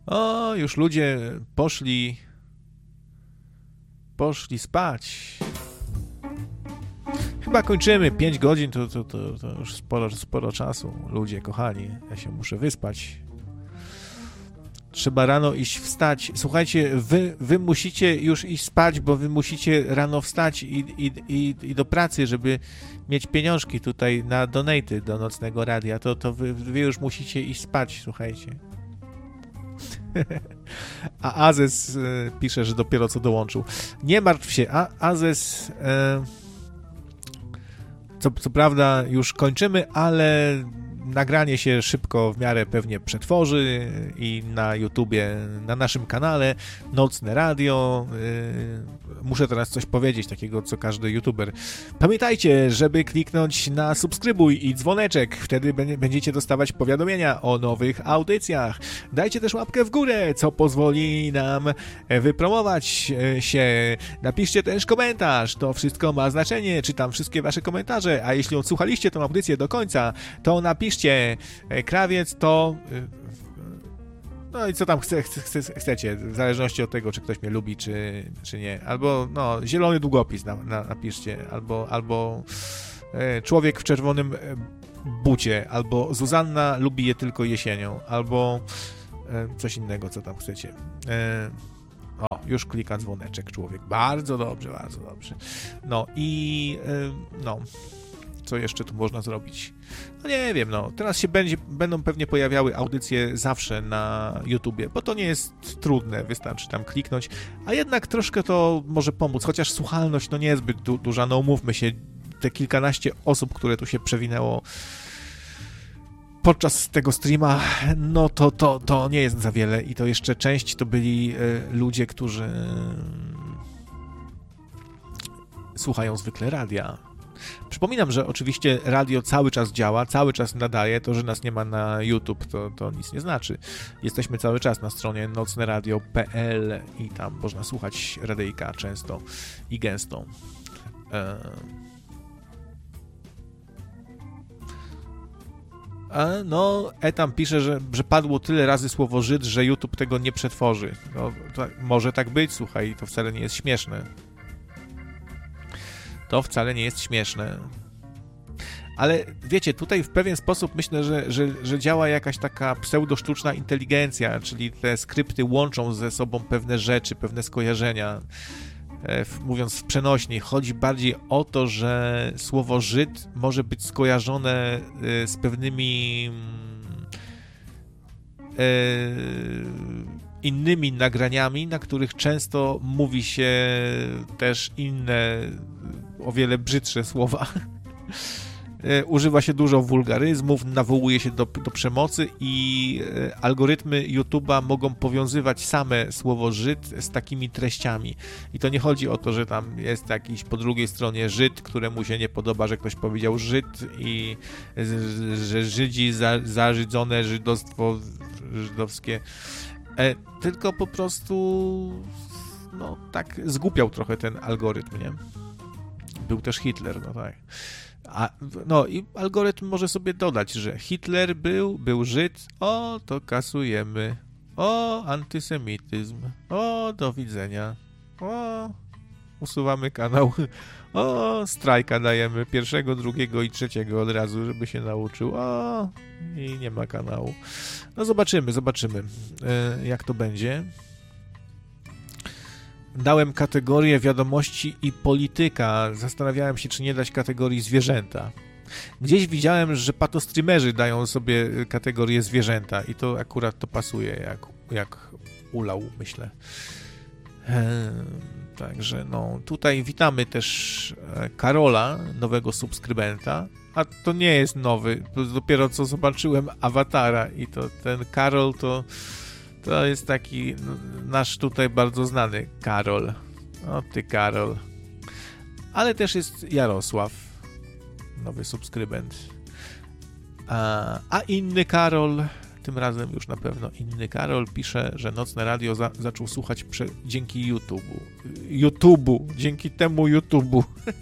O, już ludzie poszli spać. Chyba kończymy. 5 godzin to już sporo czasu. Ludzie, kochani, ja się muszę wyspać. Trzeba rano iść wstać. Słuchajcie, wy musicie już iść spać, bo wy musicie rano wstać i do pracy, żeby mieć pieniążki tutaj na donaty do Nocnego Radia. To wy już musicie iść spać, słuchajcie. A Azes pisze, że dopiero co dołączył. Nie martw się, Azes... Co prawda już kończymy, ale nagranie się szybko w miarę pewnie przetworzy i na YouTubie, na naszym kanale Nocne Radio. Muszę teraz coś powiedzieć takiego, co każdy YouTuber. Pamiętajcie, żeby kliknąć na subskrybuj i dzwoneczek. Wtedy będziecie dostawać powiadomienia o nowych audycjach. Dajcie też łapkę w górę, co pozwoli nam wypromować się. Napiszcie też komentarz. To wszystko ma znaczenie. Czytam wszystkie wasze komentarze, a jeśli odsłuchaliście tę audycję do końca, to napiszcie krawiec to... No i co tam chcecie, w zależności od tego, czy ktoś mnie lubi, czy nie. Albo zielony długopis napiszcie, albo człowiek w czerwonym bucie, albo Zuzanna lubi je tylko jesienią, albo coś innego, co tam chcecie. Już klika dzwoneczek człowiek. Bardzo dobrze, bardzo dobrze. Co jeszcze tu można zrobić? No nie wiem, teraz się będą pewnie pojawiały audycje zawsze na YouTubie, bo to nie jest trudne, wystarczy tam kliknąć, a jednak troszkę to może pomóc, chociaż słuchalność nie jest zbyt duża, umówmy się, te kilkanaście osób, które tu się przewinęło podczas tego streama, to nie jest za wiele i to jeszcze część to byli ludzie, którzy słuchają zwykle radia. Przypominam, że oczywiście radio cały czas działa, cały czas nadaje. To, że nas nie ma na YouTube, to nic nie znaczy. Jesteśmy cały czas na stronie nocneradio.pl i tam można słuchać radyjka często i gęsto. Tam pisze, że padło tyle razy słowo Żyd, że YouTube tego nie przetworzy. Może tak być, słuchaj, to wcale nie jest śmieszne. To wcale nie jest śmieszne. Ale wiecie, tutaj w pewien sposób myślę, że działa jakaś taka pseudosztuczna inteligencja, czyli te skrypty łączą ze sobą pewne rzeczy, pewne skojarzenia. Mówiąc w przenośni, chodzi bardziej o to, że słowo Żyd może być skojarzone z pewnymi innymi nagraniami, na których często mówi się też inne, o wiele brzydsze słowa. Używa się dużo wulgaryzmów, nawołuje się do przemocy i algorytmy YouTube'a mogą powiązywać same słowo Żyd z takimi treściami. I to nie chodzi o to, że tam jest jakiś po drugiej stronie Żyd, któremu się nie podoba, że ktoś powiedział Żyd i że Żydzi zażydzone żydostwo żydowskie, tylko po prostu tak zgłupiał trochę ten algorytm, nie? Był też Hitler, tak. I algorytm może sobie dodać, że Hitler był Żyd, to kasujemy, antysemityzm, do widzenia, usuwamy kanał, strajka dajemy, 1., 2. i 3. od razu, żeby się nauczył, i nie ma kanału. Zobaczymy, jak to będzie. Dałem kategorię wiadomości i polityka. Zastanawiałem się, czy nie dać kategorii zwierzęta. Gdzieś widziałem, że patostreamerzy dają sobie kategorię zwierzęta i to akurat to pasuje, jak ulał, myślę. Także tutaj witamy też Karola, nowego subskrybenta, a to nie jest nowy, dopiero co zobaczyłem awatara i to ten Karol to jest taki nasz tutaj bardzo znany Karol. Ty Karol. Ale też jest Jarosław, nowy subskrybent. A inny Karol, tym razem już na pewno inny Karol, pisze, że Nocne Radio zaczął słuchać dzięki YouTube'u. Dzięki temu YouTube'u.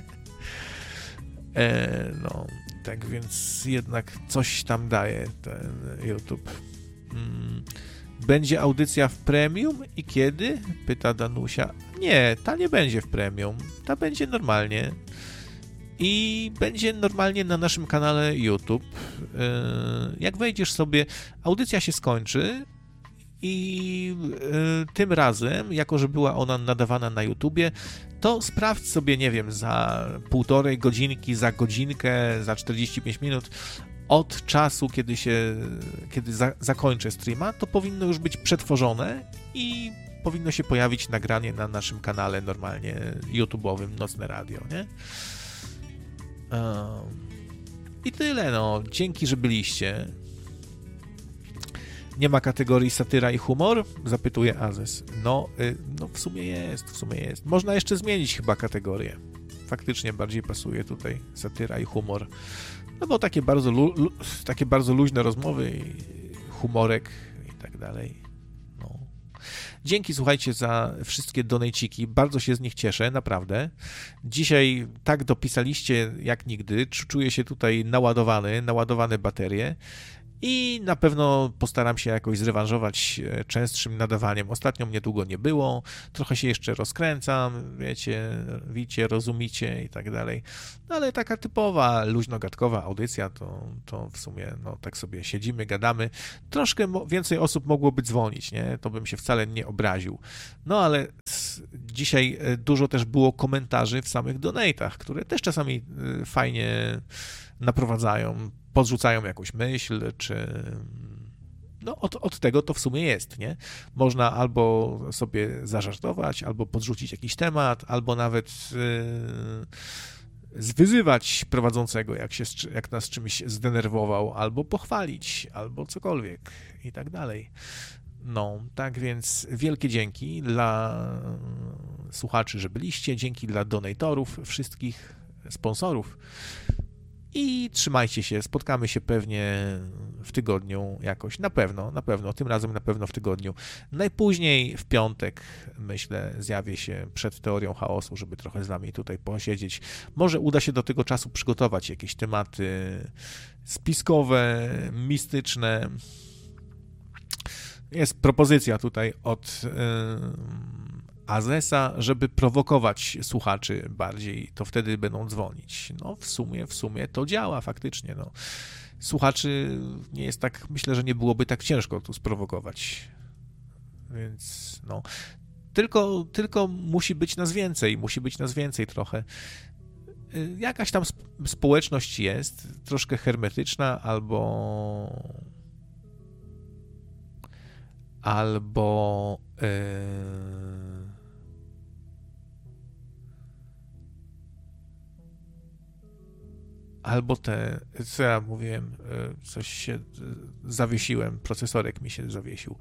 Tak więc jednak coś tam daje ten YouTube. będzie audycja w premium i kiedy? Pyta Danusia. Nie, ta nie będzie w premium, ta będzie normalnie. I będzie normalnie na naszym kanale YouTube. Jak wejdziesz sobie, audycja się skończy i tym razem, jako że była ona nadawana na YouTubie, to sprawdź sobie, nie wiem, za 1,5 godzinki, za godzinkę, za 45 minut od czasu, kiedy zakończę streama, to powinno już być przetworzone i powinno się pojawić nagranie na naszym kanale normalnie YouTube'owym Nocne Radio, nie? I tyle, no. Dzięki, że byliście. Nie ma kategorii satyra i humor? Zapytuje Azes. No w sumie jest. Można jeszcze zmienić chyba kategorię. Faktycznie bardziej pasuje tutaj satyra i humor. No bo takie bardzo luźne rozmowy, humorek i tak dalej. No. Dzięki, słuchajcie, za wszystkie donejciki. Bardzo się z nich cieszę, naprawdę. Dzisiaj tak dopisaliście jak nigdy. Czuję się tutaj naładowane baterie. I na pewno postaram się jakoś zrewanżować częstszym nadawaniem. Ostatnio mnie długo nie było, trochę się jeszcze rozkręcam, wiecie, rozumicie i tak dalej. No ale taka typowa, luźnogadkowa audycja, to w sumie, no tak sobie siedzimy, gadamy. Troszkę więcej osób mogłoby dzwonić, nie? To bym się wcale nie obraził. No ale dzisiaj dużo też było komentarzy w samych donatach, które też czasami fajnie naprowadzają, podrzucają jakąś myśl, czy... No od tego to w sumie jest, nie? Można albo sobie zażartować, albo podrzucić jakiś temat, albo nawet zwyzywać prowadzącego, jak nas czymś zdenerwował, albo pochwalić, albo cokolwiek i tak dalej. No, tak więc wielkie dzięki dla słuchaczy, że byliście, dzięki dla donatorów, wszystkich sponsorów. I trzymajcie się, spotkamy się pewnie w tygodniu jakoś, na pewno, tym razem na pewno w tygodniu. Najpóźniej w piątek, myślę, zjawię się przed teorią chaosu, żeby trochę z wami tutaj posiedzieć. Może uda się do tego czasu przygotować jakieś tematy spiskowe, mistyczne. Jest propozycja tutaj od Azesa, żeby prowokować słuchaczy bardziej, to wtedy będą dzwonić. No w sumie to działa faktycznie. No. Słuchaczy nie jest tak, myślę, że nie byłoby tak ciężko tu sprowokować. Więc no. Tylko musi być nas więcej trochę. Jakaś tam społeczność jest, troszkę hermetyczna albo co ja mówiłem, coś się zawiesiłem, procesorek mi się zawiesił.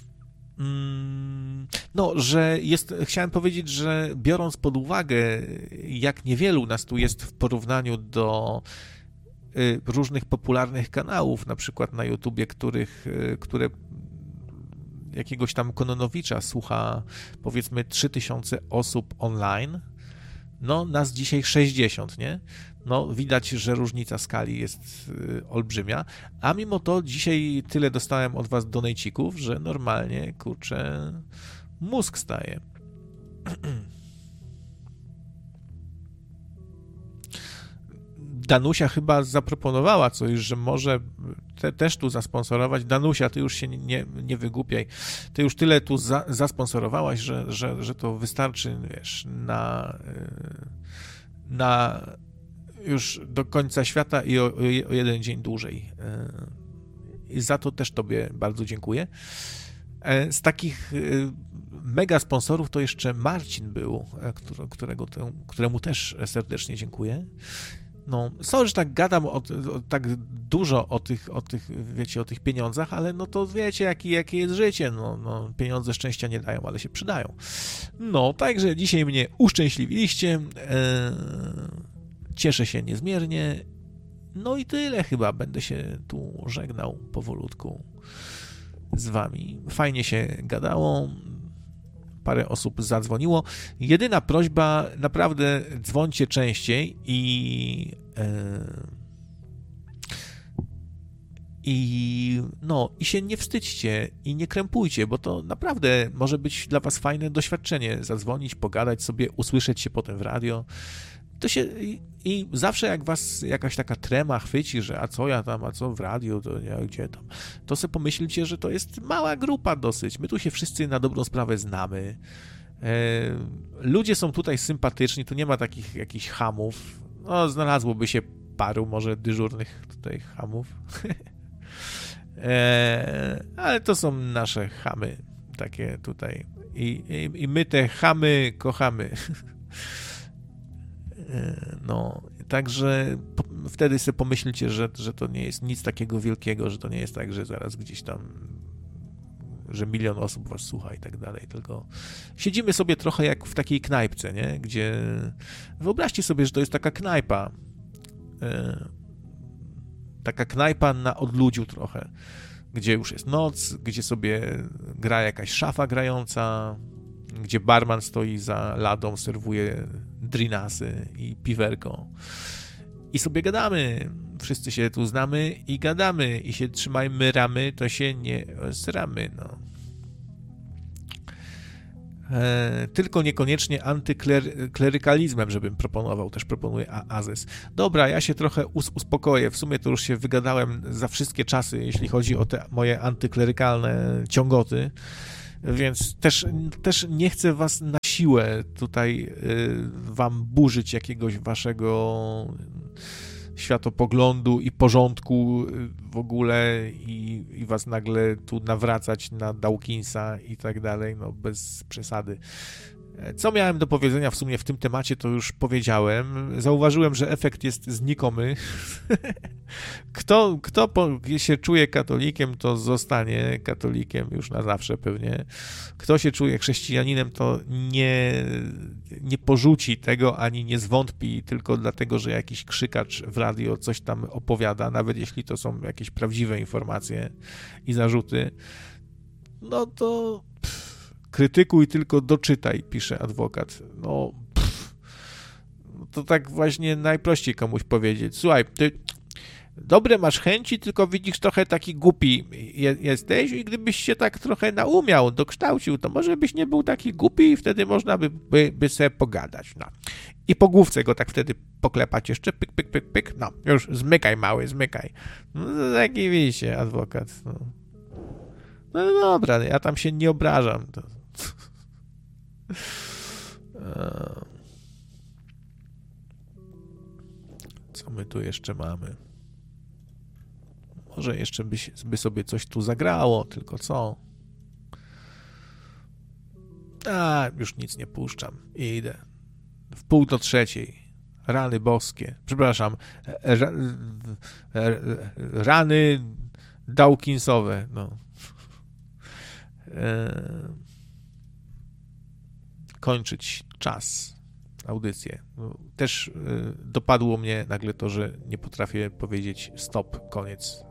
No, chciałem powiedzieć, że biorąc pod uwagę, jak niewielu nas tu jest w porównaniu do różnych popularnych kanałów, na przykład na YouTubie, które jakiegoś tam Kononowicza słucha, powiedzmy 3000 osób online, no nas dzisiaj 60, nie? No widać, że różnica skali jest olbrzymia, a mimo to dzisiaj tyle dostałem od was donejcików, że normalnie, kurczę, mózg staje. Danusia chyba zaproponowała coś, że może też tu zasponsorować. Danusia, ty już się nie wygłupiaj. Ty już tyle tu zasponsorowałaś, że to wystarczy, wiesz, na już do końca świata i o jeden dzień dłużej. I za to też tobie bardzo dziękuję. Z takich mega sponsorów to jeszcze Marcin był, któremu też serdecznie dziękuję. No, sorry, że tak gadam tak dużo o tych, wiecie, o tych pieniądzach, ale no to wiecie, jakie jest życie. No, pieniądze szczęścia nie dają, ale się przydają. No, także dzisiaj mnie uszczęśliwiliście. Cieszę się niezmiernie. No i tyle chyba. Będę się tu żegnał powolutku z wami. Fajnie się gadało. Parę osób zadzwoniło. Jedyna prośba, naprawdę dzwońcie częściej i I się nie wstydźcie i nie krępujcie, bo to naprawdę może być dla was fajne doświadczenie. Zadzwonić, pogadać sobie, usłyszeć się potem w radio. I zawsze jak was jakaś taka trema chwyci, że a co ja tam, a co w radiu, to ja gdzie tam, to sobie pomyślcie, że to jest mała grupa dosyć. My tu się wszyscy na dobrą sprawę znamy. Ludzie są tutaj sympatyczni, tu nie ma takich jakichś chamów. No, znalazłoby się paru może dyżurnych tutaj chamów. Ale to są nasze chamy takie tutaj. I my te chamy kochamy. No, także wtedy sobie pomyślcie, że to nie jest nic takiego wielkiego, że to nie jest tak, że zaraz gdzieś tam, że 1 000 000 osób was słucha i tak dalej, tylko siedzimy sobie trochę jak w takiej knajpce, nie? Gdzie wyobraźcie sobie, że to jest taka knajpa na odludziu trochę, gdzie już jest noc, gdzie sobie gra jakaś szafa grająca, gdzie barman stoi za ladą, serwuje drinasy i piwerko. I sobie gadamy. Wszyscy się tu znamy i gadamy. I się trzymajmy ramy, to się nie sramy, no. Tylko niekoniecznie antyklerykalizmem, żebym proponował. Też proponuję Azes. Dobra, ja się trochę uspokoję. W sumie to już się wygadałem za wszystkie czasy, jeśli chodzi o te moje antyklerykalne ciągoty. Więc też nie chcę was na siłę tutaj wam burzyć jakiegoś waszego światopoglądu i porządku w ogóle i was nagle tu nawracać na Dawkinsa i tak dalej, no bez przesady. Co miałem do powiedzenia w sumie w tym temacie, to już powiedziałem. Zauważyłem, że efekt jest znikomy. Kto się czuje katolikiem, to zostanie katolikiem już na zawsze pewnie. Kto się czuje chrześcijaninem, to nie porzuci tego, ani nie zwątpi tylko dlatego, że jakiś krzykacz w radio coś tam opowiada, nawet jeśli to są jakieś prawdziwe informacje i zarzuty. No to krytykuj, tylko doczytaj, pisze adwokat. No, to tak właśnie najprościej komuś powiedzieć. Słuchaj, ty dobre masz chęci, tylko widzisz, trochę taki głupi jesteś i gdybyś się tak trochę naumiał, dokształcił, to może byś nie był taki głupi i wtedy można by sobie pogadać. No. I po główce go tak wtedy poklepać jeszcze, pyk, pyk, pyk, pyk, no, już zmykaj mały, zmykaj. No, taki wiecie, adwokat. No dobra, ja tam się nie obrażam. Co my tu jeszcze mamy? Może jeszcze by sobie coś tu zagrało, tylko co? Już nic nie puszczam. Idę. 2:45. Rany boskie. Przepraszam. Rany Dawkinsowe. No. Kończyć czas, audycję. Też dopadło mnie nagle to, że nie potrafię powiedzieć stop, koniec.